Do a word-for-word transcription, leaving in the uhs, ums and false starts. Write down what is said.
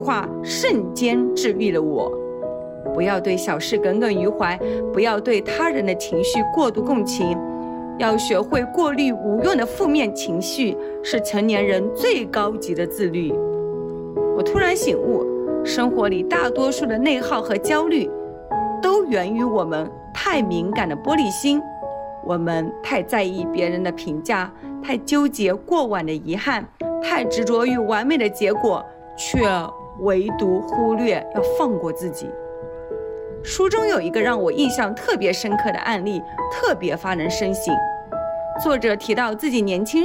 话瞬间治愈了我。不要对小事耿耿于怀，不要对他人的情绪过度共情，要学会过滤无用的负面情绪，是成年人最高级的自律。我突然醒悟，生活里大多数的内耗和焦虑都源于我们太敏感的玻璃心，我们太在意别人的评价，太纠结过往的遗憾，太执着于完美的结果，却唯独忽略要放过自己。书中有一个让我印象特别深刻的案例，特别发人深省。作者提到自己年轻